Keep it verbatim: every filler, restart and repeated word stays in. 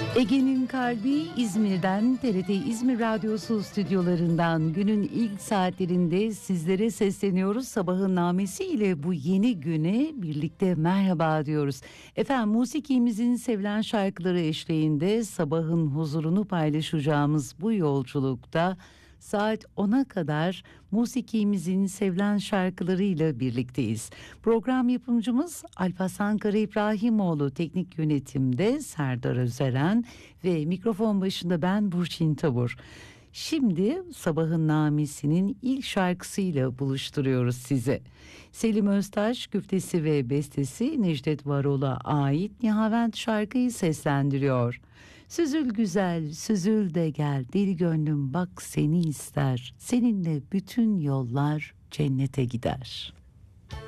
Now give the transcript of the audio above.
Ege'nin kalbi İzmir'den, T R T İzmir Radyosu stüdyolarından günün ilk saatlerinde sizlere sesleniyoruz. Sabahın namesi ile bu yeni güne birlikte merhaba diyoruz. Efendim, musikimizin sevilen şarkıları eşliğinde sabahın huzurunu paylaşacağımız bu yolculukta saat ona kadar musikimizin sevilen şarkılarıyla birlikteyiz. Program yapımcımız Alparslan Kara İbrahimoğlu, teknik yönetimde Serdar Özeren ve mikrofon başında ben Burçin Tabur. Şimdi sabahın namesinin ilk şarkısıyla buluşturuyoruz size. Selim Öztaş güftesi ve bestesi Necdet Varol'a ait Nihavent şarkıyı seslendiriyor. Süzül güzel, süzül de gel, deli gönlüm bak seni ister, seninle bütün yollar cennete gider.